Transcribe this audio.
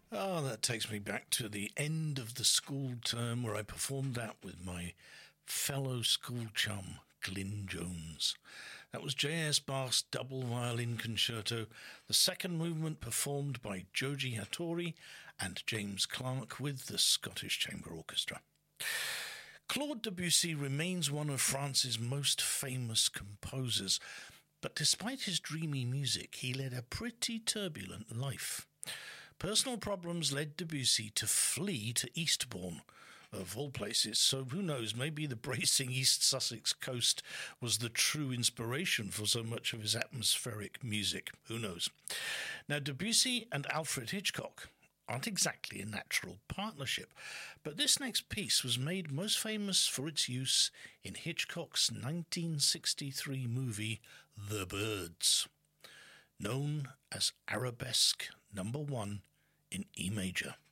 Ah, that takes me back to the end of the school term where I performed that with my fellow school chum, Glyn Jones. That was J.S. Bach's double violin concerto, the second movement performed by Joji Hattori and James Clark with the Scottish Chamber Orchestra. Claude Debussy remains one of France's most famous composers, but despite his dreamy music, he led a pretty turbulent life. Personal problems led Debussy to flee to Eastbourne, of all places, so who knows, maybe the bracing East Sussex coast was the true inspiration for so much of his atmospheric music. Who knows? Now, Debussy and Alfred Hitchcock aren't exactly a natural partnership, but this next piece was made most famous for its use in Hitchcock's 1963 movie The Birds, known as Arabesque No. 1 in E major.